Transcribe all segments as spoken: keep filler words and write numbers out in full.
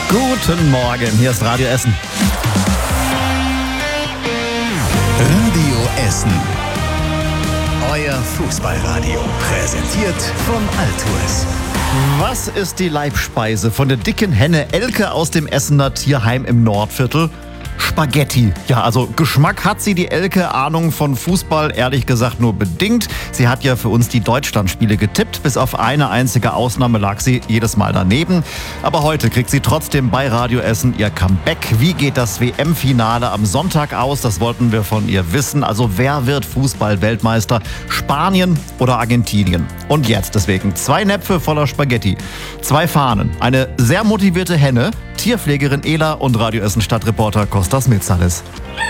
Guten Morgen, hier ist Radio Essen. Radio Essen. Euer Fußballradio. Präsentiert von Altours. Was ist die Leibspeise von der dicken Henne Elke aus dem Essener Tierheim im Nordviertel? Spaghetti. Ja, also Geschmack hat sie, die Elke. Ahnung von Fußball, ehrlich gesagt, nur bedingt. Sie hat ja für uns die Deutschlandspiele getippt. Bis auf eine einzige Ausnahme lag sie jedes Mal daneben. Aber heute kriegt sie trotzdem bei Radio Essen ihr Comeback. Wie geht das W M-Finale am Sonntag aus? Das wollten wir von ihr wissen. Also wer wird Fußball-Weltmeister? Spanien oder Argentinien? Und jetzt deswegen zwei Näpfe voller Spaghetti, zwei Fahnen, eine sehr motivierte Henne, Tierpflegerin Ela und Radio Essen Stadtreporter Kostas Mitsalis.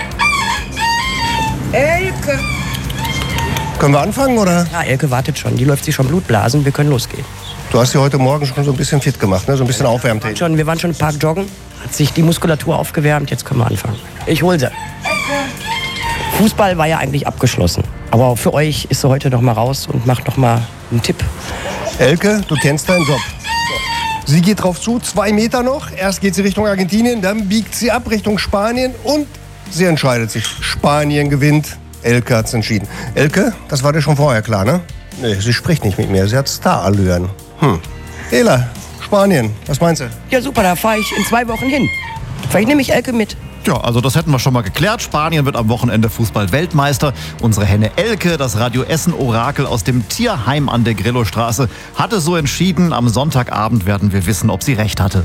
Elke! Können wir anfangen, oder? Ja, Elke wartet schon. Die läuft sich schon Blutblasen. Wir können losgehen. Du hast sie heute Morgen schon so ein bisschen fit gemacht, ne? So ein bisschen aufwärmt. Wir waren schon, wir waren schon im Park joggen. Hat sich die Muskulatur aufgewärmt. Jetzt können wir anfangen. Ich hol sie. Fußball war ja eigentlich abgeschlossen. Aber für euch ist sie heute noch mal raus und macht noch mal einen Tipp. Elke, du kennst deinen Job. Sie geht drauf zu, zwei Meter noch. Erst geht sie Richtung Argentinien, dann biegt sie ab Richtung Spanien und sie entscheidet sich. Spanien gewinnt. Elke hat's entschieden. Elke, das war dir schon vorher klar, ne? Nee, sie spricht nicht mit mir. Sie hat Starallüren. Hm. Ela, Spanien, was meinst du? Ja, super, da fahre ich in zwei Wochen hin. Vielleicht nehme ich Elke mit. Ja, also das hätten wir schon mal geklärt. Spanien wird am Wochenende Fußball-Weltmeister. Unsere Henne Elke, das Radio Essen-Orakel aus dem Tierheim an der Grillostraße, hatte so entschieden. Am Sonntagabend werden wir wissen, ob sie recht hatte.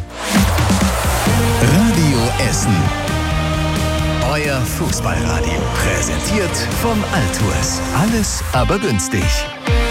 Radio Essen. Euer Fußballradio. Präsentiert von Altours. Alles aber günstig.